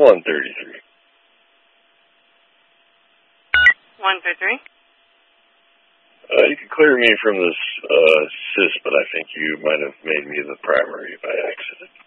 133. 133. You can clear me from this cyst, but I think you might have made me the primary by accident.